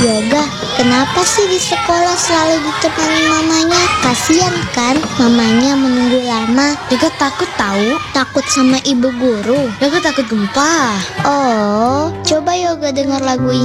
Yoga, kenapa sih di sekolah selalu ditemani mamanya? Kasian kan mamanya menunggu lama. Yoga takut tahu. Takut sama ibu guru. Yoga takut gempa. Oh, coba Yoga dengar lagu ini.